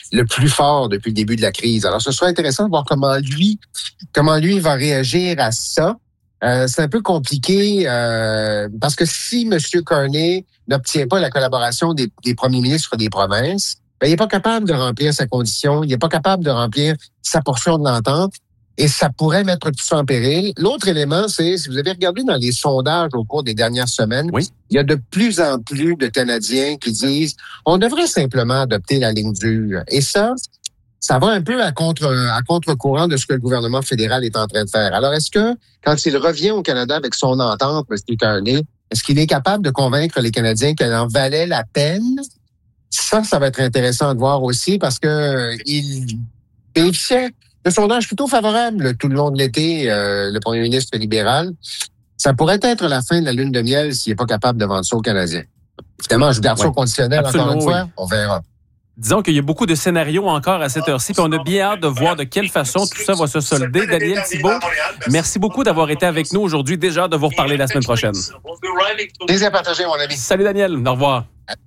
le plus fort depuis le début de la crise. Alors, ce sera intéressant de voir comment lui va réagir à ça. C'est un peu compliqué parce que si M. Carney n'obtient pas la collaboration des premiers ministres des provinces, il n'est pas capable de remplir sa condition, il n'est pas capable de remplir sa portion de l'entente et ça pourrait mettre tout ça en péril. L'autre élément, c'est, si vous avez regardé dans les sondages au cours des dernières semaines, oui, il y a de plus en plus de Canadiens qui disent on devrait simplement adopter la ligne dure. Et ça va un peu à contre-courant de ce que le gouvernement fédéral est en train de faire. Alors, est-ce que, quand il revient au Canada avec son entente, M. Carney, est-ce qu'il est capable de convaincre les Canadiens qu'elle en valait la peine? Ça va être intéressant de voir aussi parce que il bénéficiait de sondages plutôt favorables tout le long de l'été, le premier ministre libéral. Ça pourrait être la fin de la lune de miel s'il n'est pas capable de vendre ça aux Canadiens. Évidemment, je garde ça au conditionnel encore une fois. On verra. Disons qu'il y a beaucoup de scénarios encore à cette heure-ci, puis on a bien hâte de voir de quelle façon tout ça va se solder. Daniel Thibeault, merci beaucoup d'avoir été avec nous aujourd'hui. Déjà hâte de vous reparler la semaine prochaine. Plaisir à partager, mon ami. Salut Daniel, au revoir.